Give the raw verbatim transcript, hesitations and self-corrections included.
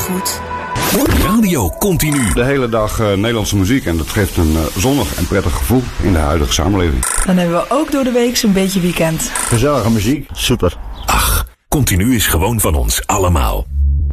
goed. Radio Continu. De hele dag uh, Nederlandse muziek en dat geeft een uh, zonnig en prettig gevoel in de huidige samenleving. Dan hebben we ook door de week zo'n beetje weekend. Gezellige muziek, super. Ach, Continu is gewoon van ons allemaal.